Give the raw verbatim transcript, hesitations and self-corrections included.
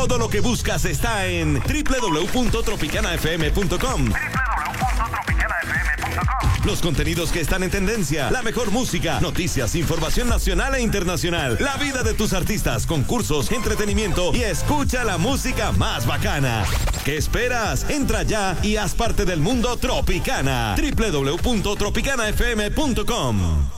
Todo lo que buscas está en doble u doble u doble u punto tropicana f m punto com. doble u doble u doble u punto tropicana f m punto com. Los contenidos que están en tendencia, la mejor música, noticias, información nacional e internacional, la vida de tus artistas, concursos, entretenimiento y escucha la música más bacana. ¿Qué esperas? Entra ya y haz parte del mundo Tropicana. doble u doble u doble u punto tropicana f m punto com.